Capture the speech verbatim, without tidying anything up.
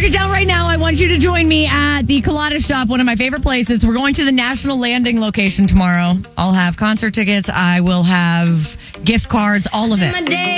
it down right now. I want you to join me at the Colada Shop, one of my favorite places. We're going to the National Landing location tomorrow. I'll have concert tickets. I will have gift cards, all of it.